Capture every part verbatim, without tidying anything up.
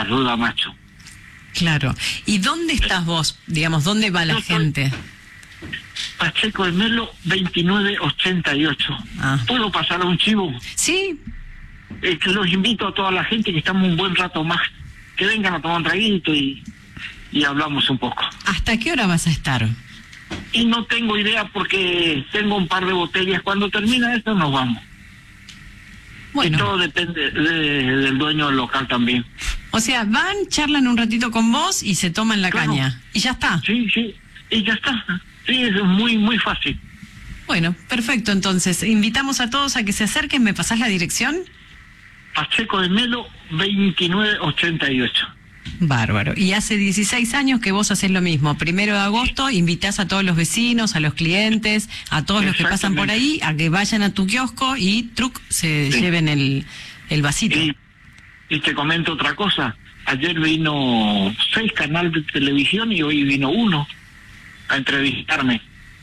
Ruda Macho. Claro. ¿Y dónde estás vos? Digamos, ¿dónde va la Yo soy gente? Pacheco de Melo, veintinueve ochenta y ocho. Ah. ¿Puedo pasar a un chivo? Sí. Eh, que los invito a toda la gente que estamos un buen rato más, que vengan a tomar un traguito y, y hablamos un poco. ¿Hasta qué hora vas a estar? Y no tengo idea porque tengo un par de botellas. Cuando termina esto nos vamos. Bueno. Y todo depende de, del dueño del local también. O sea, van, charlan un ratito con vos y se toman la Claro. caña. Y ya está. Sí, sí, y ya está. Sí, es muy, muy fácil. Bueno, perfecto. Entonces, invitamos a todos a que se acerquen. ¿Me pasás la dirección? Pacheco de Melo, veintinueve ochenta y ocho. Bárbaro. Y hace dieciséis años que vos haces lo mismo. Primero de agosto invitás a todos los vecinos, a los clientes, a todos los que pasan por ahí, a que vayan a tu kiosco y truc, se Sí. lleven el, el vasito. Y, y te comento otra cosa. Ayer vino seis canales de televisión y hoy vino uno a entrevistarme.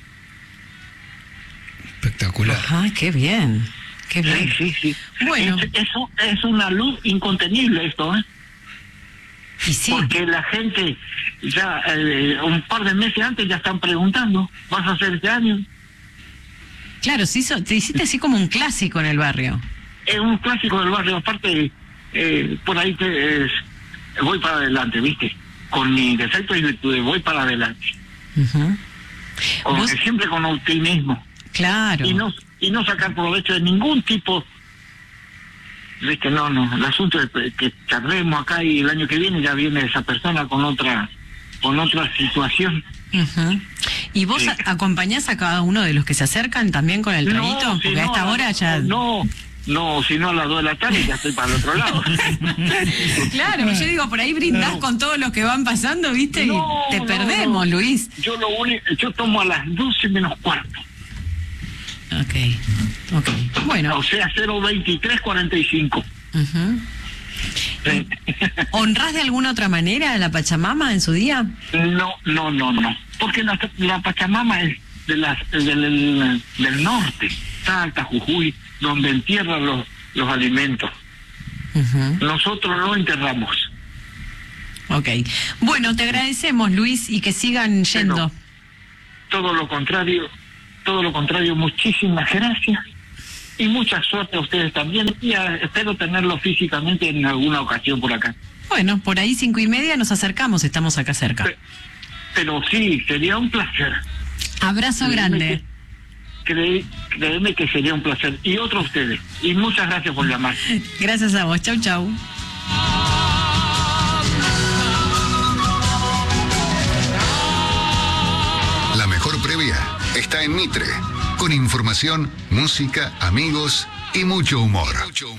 Espectacular. Ajá, qué bien. Qué bien. Sí, sí, sí. Bueno. Es, eso es una luz incontenible esto, ¿eh? Y sí. Porque la gente ya eh, un par de meses antes ya están preguntando, ¿vas a hacer este año? Claro, se hizo, te hiciste así como un clásico en el barrio. Es un clásico del barrio, aparte eh, por ahí te, eh, voy para adelante, ¿viste? Con mis defectos y virtudes voy para adelante. Uh-huh. Como ¿Vos? que siempre con optimismo. Claro. Y no, y no sacar provecho de ningún tipo. ¿Viste? No, no, el asunto es que charlemos acá y el año que viene ya viene esa persona con otra con otra situación. Uh-huh. ¿Y vos Sí. a- acompañás a cada uno de los que se acercan también con el traguito? si Porque a no, esta la- hora ya... No, no, si no a las dos de la tarde ya estoy para el otro lado. Claro, yo digo, por ahí brindás No. con todos los que van pasando, ¿viste? No, y te no, perdemos, no. Luis. Yo lo único, yo tomo a las doce menos cuarto. Ok, ok. Bueno. O sea, cero veintitrés cuarenta y cinco. Uh-huh. Sí. ¿Honrás de alguna otra manera a la Pachamama en su día? No, no, no, no. Porque la, la Pachamama es de las, del, del, del norte, Salta, Jujuy, donde entierran los, los alimentos. Uh-huh. Nosotros no enterramos. Ok. Bueno, te agradecemos, Luis, y que sigan yendo. Bueno, todo lo contrario, todo lo contrario, muchísimas gracias y mucha suerte a ustedes también y a, espero tenerlo físicamente en alguna ocasión por acá. Bueno, por ahí cinco y media nos acercamos, estamos acá cerca. Pe- Pero sí, sería un placer. Abrazo Créeme grande. que- cre- Créeme que sería un placer. Y otro a ustedes. Y muchas gracias por llamar. Gracias a vos. Chau, chau. La mejor previa está en Mitre, con información, música, amigos y mucho humor.